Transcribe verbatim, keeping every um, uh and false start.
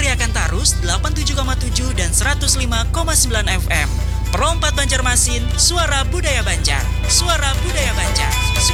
memeriahkan Tarus delapan puluh tujuh koma tujuh dan seratus lima koma sembilan F M. Perompat Banjarmasin, suara budaya Banjar. Suara budaya Banjar. Suara